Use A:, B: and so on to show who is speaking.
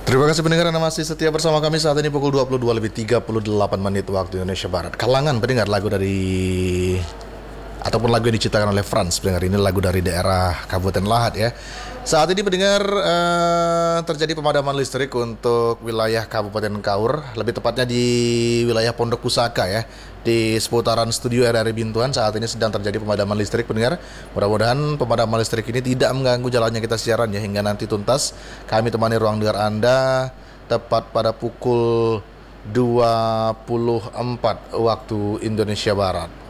A: Terima kasih pendengar Anda masih setia bersama kami saat ini pukul 22:38 waktu Indonesia Barat. Kalangan pendengar lagu dari ataupun lagu yang diciptakan oleh Franz pendengar, ini lagu dari daerah Kabupaten Lahat ya. Saat ini pendengar terjadi pemadaman listrik untuk wilayah Kabupaten Kaur, lebih tepatnya di wilayah Pondok Pusaka ya, di seputaran studio RRI Bintuan. Saat ini sedang terjadi pemadaman listrik pendengar. Mudah-mudahan pemadaman listrik ini tidak mengganggu jalannya kita siaran ya, hingga nanti tuntas. Kami temani ruang dengar Anda tepat pada pukul 24 waktu Indonesia Barat.